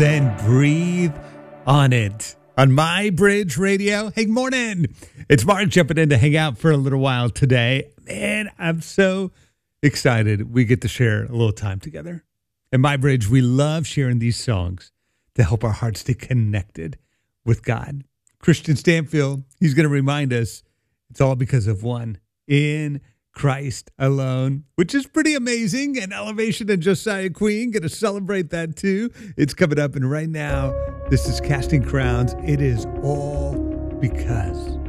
then breathe on it. On My Bridge Radio. Hey, morning. It's Mark jumping in to hang out for a little while today. Man, I'm so excited we get to share a little time together. At My Bridge, we love sharing these songs to help our hearts stay connected with God. Christian Stanfield, he's going to remind us it's all because of one, in Christ alone, which is pretty amazing. And Elevation and Josiah Queen going to celebrate that too. It's coming up. And right now, this is Casting Crowns. It is all because.